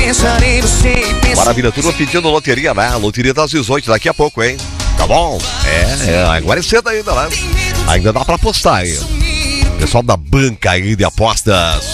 pensar em você e pensar... Maravilha, turma pedindo loteria, né? Loteria das 18, daqui a pouco, hein? Tá bom? Agora é cedo ainda, né? Ainda dá pra apostar aí. Pessoal da banca aí de apostas.